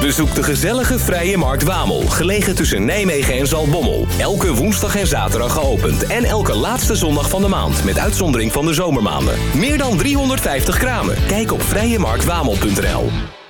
Bezoek de gezellige Vrije Markt Wamel, gelegen tussen Nijmegen en Zaltbommel. Elke woensdag en zaterdag geopend en elke laatste zondag van de maand, met uitzondering van de zomermaanden. Meer dan 350 kramen. Kijk op vrijemarktwamel.nl.